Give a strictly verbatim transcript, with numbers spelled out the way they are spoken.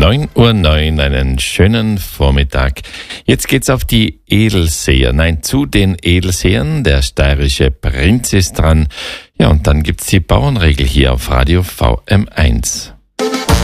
neun Uhr neun, einen schönen Vormittag. Jetzt geht's auf die Edelseher, nein, zu den Edelseern. Der steirische Prinz ist dran. Ja, und dann gibt's die Bauernregel hier auf Radio V M eins.